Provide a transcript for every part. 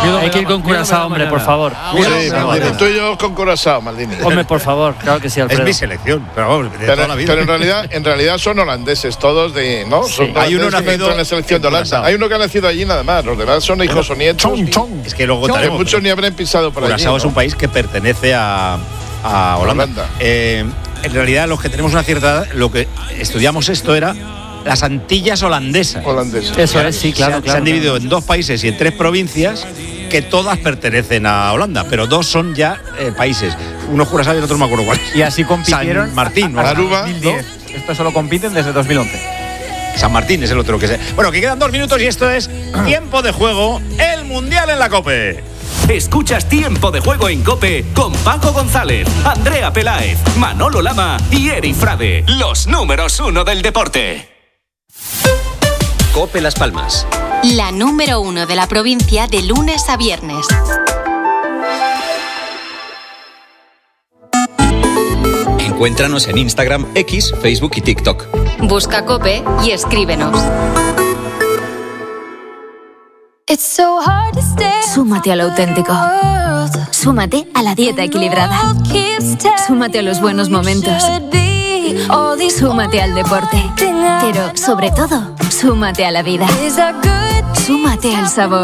Hay que ir con Curazao, hombre, por favor. Sí, Maldini, tú y yo con Curazao, Maldini. Hombre, por favor, claro que sí, Alfredo. Es mi selección, pero vamos, de toda la vida. Pero en realidad son holandeses todos, ¿no? Sí. Son Hay uno nacido en la selección de Holanda. Hay uno que ha nacido allí nada más. Los demás son hijos o nietos. Es que luego Que muchos ni habrán pisado por allí. Curazao es un país que pertenece a Holanda. En realidad, los que tenemos una cierta edad, lo que estudiamos esto era las Antillas holandesas. Eso es, sí, claro. Se han dividido en 2 países y en 3 provincias que todas pertenecen a Holanda, pero 2 son ya países. Uno es Curazao y el otro no me acuerdo cuál. Y así compitieron. San Martín, ¿no? Aruba, 2010. Esto solo compiten desde 2011. San Martín es el otro que sé. Bueno, que quedan 2 minutos y esto es Tiempo de Juego, el Mundial en la COPE. Escuchas Tiempo de Juego en COPE con Paco González, Andrea Peláez, Manolo Lama y Eri Frade, los números 1 del deporte. COPE Las Palmas. La número 1 de la provincia de lunes a viernes. Encuéntranos en Instagram, X, Facebook y TikTok. Busca COPE y escríbenos. Súmate a lo auténtico. Súmate a la dieta equilibrada. Súmate a los buenos momentos. Súmate al deporte. Pero, sobre todo, súmate a la vida. Súmate al sabor.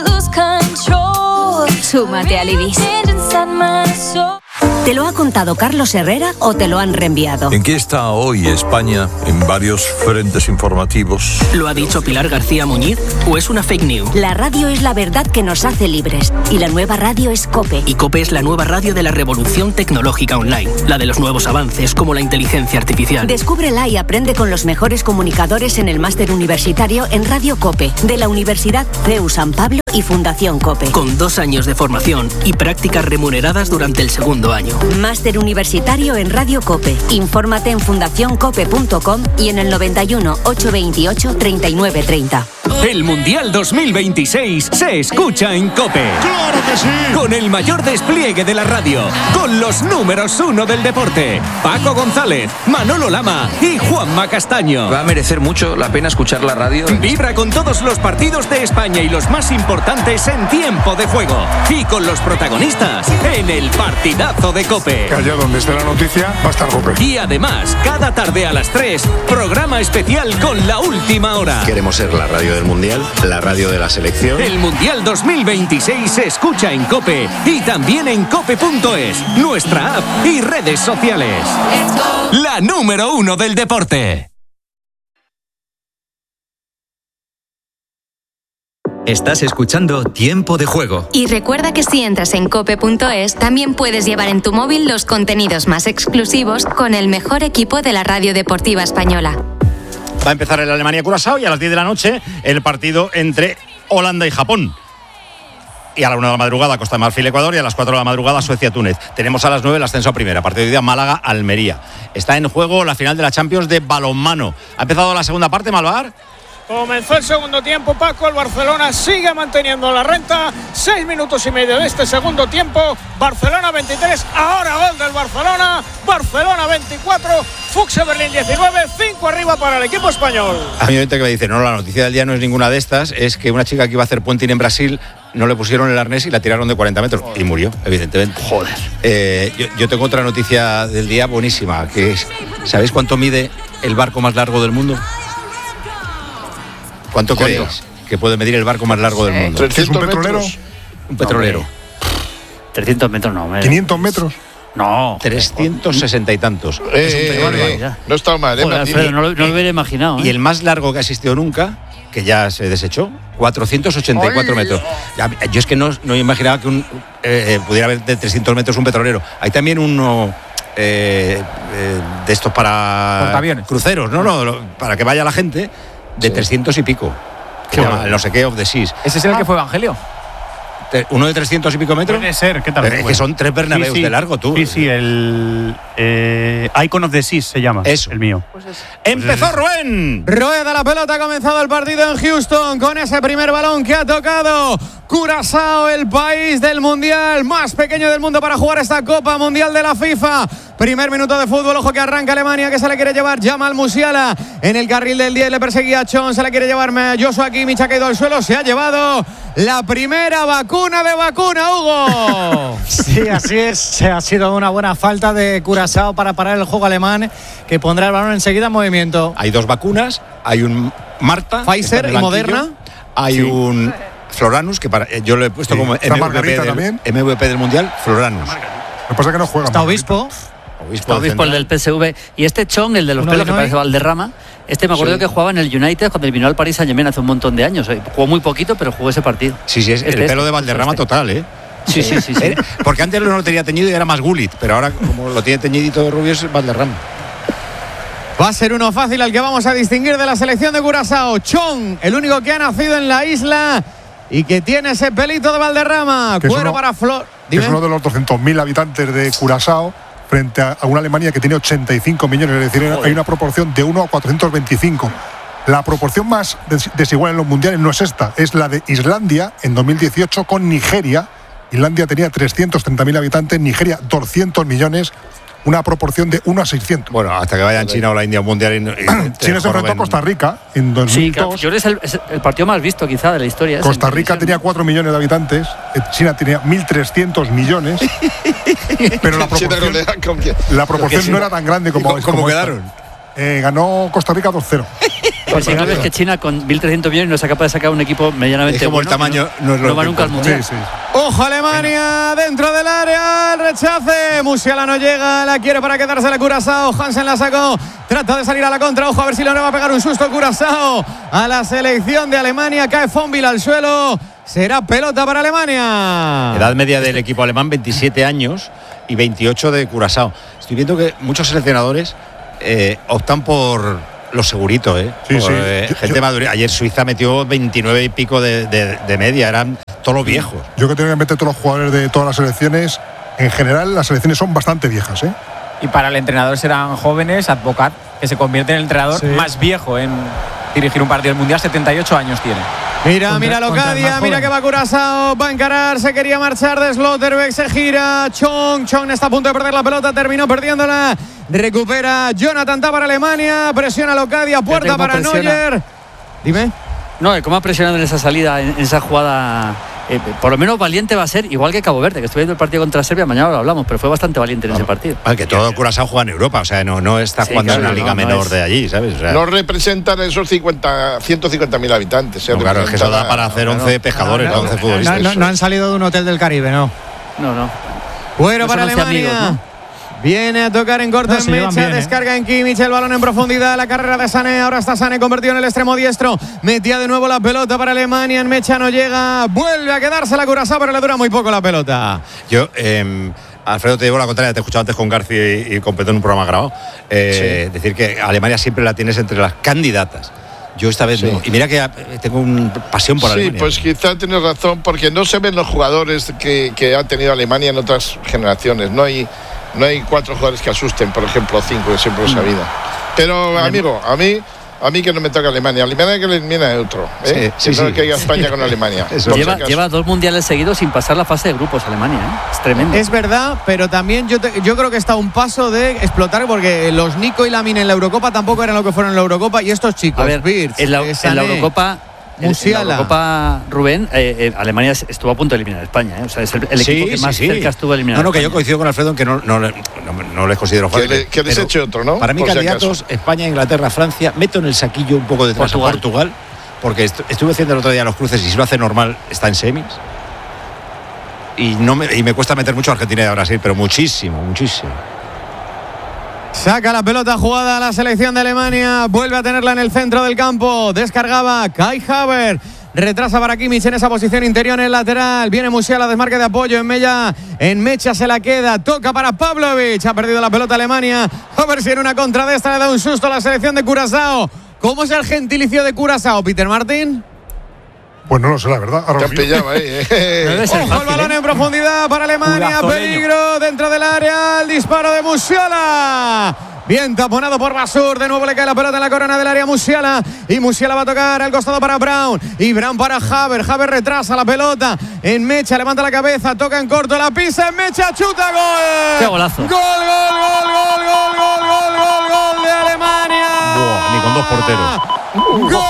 Súmate al Ibis. ¿Te lo ha contado Carlos Herrera o te lo han reenviado? ¿En qué está hoy España en varios frentes informativos? ¿Lo ha dicho Pilar García Muñiz o es una fake news? La radio es la verdad que nos hace libres y la nueva radio es COPE. Y COPE es la nueva radio de la revolución tecnológica online, la de los nuevos avances como la inteligencia artificial. Descúbrela y aprende con los mejores comunicadores en el máster universitario en Radio COPE de la Universidad CEU San Pablo y Fundación COPE. Con 2 años de formación y prácticas remuneradas durante el segundo año. Máster universitario en Radio COPE. Infórmate en fundacioncope.com y en el 91 828 3930. El Mundial 2026 se escucha en COPE. ¡Claro que sí! Con el mayor despliegue de la radio, con los números 1 del deporte, Paco González, Manolo Lama y Juanma Castaño. Va a merecer mucho la pena escuchar la radio. Vibra con todos los partidos de España y los más importantes en Tiempo de Juego. Y con los protagonistas en el partidazo de COPE. Que allá donde esté la noticia va a estar COPE. Y además, cada tarde a las 3, programa especial con la última hora. Queremos ser la radio del Mundial, la radio de la selección. El Mundial 2026 se escucha en COPE y también en cope.es, nuestra app y redes sociales. La número 1 del deporte. Estás escuchando Tiempo de Juego. Y recuerda que si entras en cope.es, también puedes llevar en tu móvil los contenidos más exclusivos con el mejor equipo de la radio deportiva española. Va a empezar el Alemania-Curazao y a las 10 de la noche el partido entre Holanda y Japón. Y a la 1 de la madrugada Costa de Marfil-Ecuador y a las 4 de la madrugada Suecia-Túnez. Tenemos a las 9 el ascenso a primera. Partido de hoy día Málaga-Almería. Está en juego la final de la Champions de balonmano. ¿Ha empezado la segunda parte, Malvar? Comenzó el segundo tiempo, Paco. El Barcelona sigue manteniendo la renta. 6 minutos y medio de este segundo tiempo. Barcelona 23, ahora gol del Barcelona. Barcelona 24, Fuchs Berlín 19, 5 arriba para el equipo español. A mí gente que me dice, no, la noticia del día no es ninguna de estas, es que una chica que iba a hacer puenting en Brasil no le pusieron el arnés y la tiraron de 40 metros y murió, evidentemente. Joder. Yo tengo otra noticia del día buenísima, que es, ¿sabéis cuánto mide el barco más largo del mundo? ¿Cuánto creéis que puede medir el barco más largo del mundo? ¿Es un petrolero? Un petrolero. 300 metros no. ¿500 metros? No. 360 y tantos. No está mal, Joder, Alfredo, no lo hubiera imaginado. Y el más largo que ha existido nunca, que ya se desechó, 484 metros. Yo es que no imaginaba que pudiera haber de 300 metros un petrolero. Hay también uno de estos para cruceros, para que vaya la gente, de 300 y pico. Que llama el no sé qué of the Seas. ¿Ese es el que fue Evangelio? ¿Uno de 300 y pico metros? Puede ser, ¿qué tal? Es que son 3 Bernabéus de largo, tú. Sí, el Icon of the Seas se llama. Eso. El mío. ¡Empezó Rubén! Rueda la pelota, ha comenzado el partido en Houston con ese primer balón que ha tocado Curazao, el país del mundial más pequeño del mundo para jugar esta Copa Mundial de la FIFA. Primer minuto de fútbol, ojo que arranca Alemania, que se le quiere llevar Jamal Musiala en el carril del 10, le perseguía Chon, se le quiere llevar Joshua Kimmich, ha caído al suelo, se ha llevado la primera vacuna de vacuna, Hugo. Sí, así es, ha sido una buena falta de Curazao para parar el juego alemán, que pondrá el balón enseguida en movimiento. Hay 2 vacunas, hay un Marta, Pfizer y Moderna. Hay un Floranus, que yo lo he puesto como MVP del Mundial, Floranus. Lo que pasa es que no juega. Está Obispo. Obispo, el del PSV. Y este Chong, el de los pelos, que parece Valderrama, me acuerdo que jugaba en el United cuando vino al Paris Saint-Germain hace un montón de años. Jugó muy poquito, pero jugó ese partido. Sí, es el pelo de Valderrama total, ¿eh? Sí. Porque antes no lo tenía teñido y era más Gullit, pero ahora como lo tiene teñidito de rubio es Valderrama. Va a ser uno fácil al que vamos a distinguir de la selección de Curazao. Chong, el único que ha nacido en la isla y que tiene ese pelito de Valderrama. Cuero para Flor. Es uno de los 200.000 habitantes de Curazao frente a una Alemania que tiene 85 millones. Es decir, hay una proporción de 1 a 425. La proporción más desigual en los mundiales no es esta, es la de Islandia en 2018 con Nigeria. Islandia tenía 330.000 habitantes, Nigeria 200 millones. Una proporción de 1 a 600. Bueno, hasta que vayan China o la India mundial. China se enfrentó a Costa Rica en 2002. Sí, claro, yo creo que es el partido más visto quizá de la historia. Costa Rica tenía 4 millones de habitantes, China tenía 1.300 millones. Pero la proporción no era tan grande como quedaron. Ganó Costa Rica 2-0. Pues si no ves que China con 1.300 millones no es capaz de sacar un equipo medianamente como bueno, el tamaño no va nunca al mundial. Sí. Ojo Alemania, dentro del área, el rechace, Musiala no llega, la quiere para quedarse la Curazao, Hansen la sacó, trata de salir a la contra, ojo a ver si le va a pegar un susto Curazao a la selección de Alemania, cae Fonville al suelo, será pelota para Alemania. Edad media del equipo alemán, 27 años y 28 de Curazao. Estoy viendo que muchos seleccionadores optan por los seguritos, gente madura. Ayer Suiza metió 29 y pico de media, eran todos los viejos. Yo que tengo en mente todos los jugadores de todas las selecciones, en general las selecciones son bastante viejas, ¿eh? Y para el entrenador serán jóvenes, Advocat, que se convierte en el entrenador más viejo en dirigir un partido del Mundial, 78 años tiene. Mira Locadia, mira que va Curazao, va a encarar, se quería marchar de Slotterbeck, se gira, Chong está a punto de perder la pelota, terminó perdiéndola, recupera Jonathan Tah para Alemania, presiona Locadia, puerta para Neuer. Dime. No, cómo ha presionado en esa salida, en esa jugada. Por lo menos valiente va a ser, igual que Cabo Verde, que estuve viendo el partido contra Serbia, mañana lo hablamos, pero fue bastante valiente en ese partido. Que todo Curazao juega en Europa, o sea, no está jugando en una liga menor de allí, ¿sabes? O sea, no representan esos 150.000 habitantes. Claro, es que eso da para hacer 11 pescadores, 11 futbolistas. No han salido de un hotel del Caribe, ¿no? No. Bueno, para Alemania. Amigos, ¿no? Viene a tocar en corto en Mecha, descarga en Kimmich, el balón en profundidad, la carrera de Sané, ahora está Sané convertido en el extremo diestro, metía de nuevo la pelota para Alemania, en Mecha no llega, vuelve a quedarse la Curazao, pero le dura muy poco la pelota. Yo, Alfredo, te digo la contraria, te he escuchado antes con García y con Petón en un programa grabado, decir que Alemania siempre la tienes entre las candidatas. Yo esta vez no. Y mira que tengo una pasión por Alemania. Sí, pues quizá tienes razón, porque no se ven los jugadores que ha tenido Alemania en otras generaciones, no hay 4 jugadores que asusten, por ejemplo 5, que siempre lo he sabido. Pero amigo, a mí que no me toca Alemania que le elimina a otro, que haya España con Alemania. Lleva 2 mundiales seguidos sin pasar la fase de grupos Alemania, es tremendo. Es verdad, pero también yo creo que está a un paso de explotar, porque los Nico y Lamine en la Eurocopa tampoco eran lo que fueron en la Eurocopa, y estos chicos, a ver, en la Eurocopa Musiala. En la Eurocopa, Rubén, Alemania estuvo a punto de eliminar a España, o sea, es el equipo que más cerca estuvo de eliminar. No, que yo coincido con Alfredo en que no les considero fáciles. Que les eche otro, ¿no? Para mí, candidatos, España, Inglaterra, Francia, meto en el saquillo un poco detrás a Portugal, porque estuve haciendo el otro día los cruces y si lo hace normal está en semis. Y me cuesta meter mucho a Argentina y a Brasil, pero muchísimo. Saca la pelota jugada a la selección de Alemania, vuelve a tenerla en el centro del campo, descargaba Kai Havertz, retrasa para Kimmich en esa posición interior en el lateral, viene Musiala, desmarque de apoyo, en Mecha se la queda, toca para Pavlovic, ha perdido la pelota Alemania, a ver si en una contra de esta le da un susto a la selección de Curazao. ¿Cómo es el gentilicio de Curazao, Peter Martin? Pues no lo sé, la verdad. Te han pillado ahí. Ojo, el balón en profundidad para Alemania. Peligro dentro del área. El disparo de Musiala. Bien taponado por Basur. De nuevo le cae la pelota en la corona del área Musiala. Y Musiala va a tocar al costado para Brown. Y Brown para Haver. Haver retrasa la pelota. En Mecha levanta la cabeza. Toca en corto. La pisa en Mecha. Chuta. Gol. ¡Qué golazo! Gol de Alemania. Ni con dos porteros. ¡Gol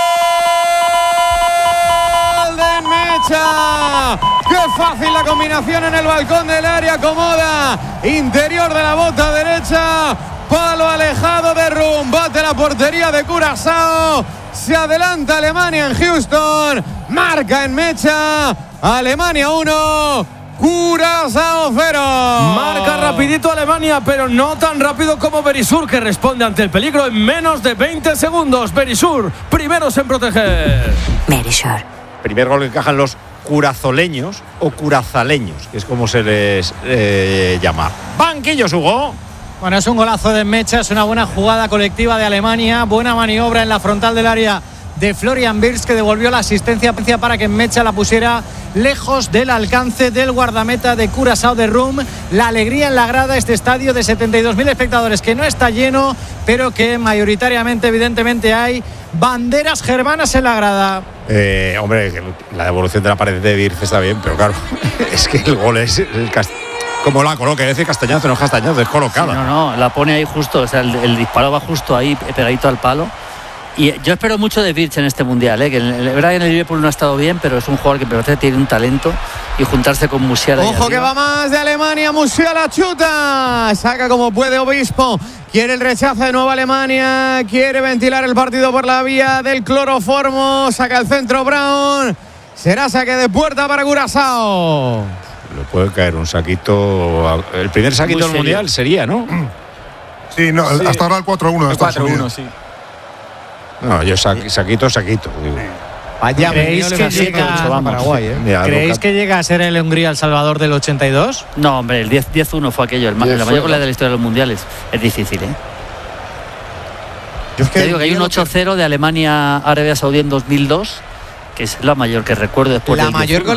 de Mecha! ¡Qué fácil la combinación en el balcón del área! Acomoda. Interior de la bota derecha. Palo alejado de Rum. Bate la portería de Curazao. Se adelanta Alemania en Houston. Marca en Mecha. Alemania 1. Curazao 0. Marca rapidito Alemania, pero no tan rápido como Berisur, que responde ante el peligro en menos de 20 segundos. Berisur, primeros en proteger. Berisur. Primer gol que encajan los curazoleños o curazaleños, que es como se les llama. Banquillos, Hugo. Bueno, es un golazo de Mecha, es una buena jugada colectiva de Alemania, buena maniobra en la frontal del área de Florian Wirtz, que devolvió la asistencia para que Mecha la pusiera lejos del alcance del guardameta de Curazao de Rum. La alegría en la grada, este estadio de 72.000 espectadores que no está lleno, pero que mayoritariamente, evidentemente, hay banderas germanas en la grada. Hombre, la devolución de la pared de Wirtz está bien, pero claro, es que el gol es como la coloca, dice Castañazo, no es Castañazo, es colocada. Sí, no, la pone ahí justo, o sea, el disparo va justo ahí, pegadito al palo. Y yo espero mucho de Wirtz en este mundial, que la verdad que en el Liverpool no ha estado bien, pero es un jugador que me parece que tiene un talento, y juntarse con Musiala. Ojo que va más de Alemania. Musiala chuta, saca como puede Obispo, quiere el rechazo de nuevo Alemania, quiere ventilar el partido por la vía del cloroformo, saca el centro Brown, será saque de puerta para Curazao. Le puede caer un saquito, el primer saquito del mundial sería, ¿no? Sí, no, sí. Hasta ahora el 4-1 de Estados Unidos. Sí. No, yo saquito. Digo. Vaya, ¿creéis que llega a Paraguay? ¿Creéis que llega a ser el Hungría-El Salvador del 82? No, hombre, el 10-1 fue aquello, la mayor goleada de la historia de los mundiales. Es difícil, Yo te digo que hay un 8-0 de Alemania-Arabia Saudí en 2002, que es la mayor que recuerdo después la del mayor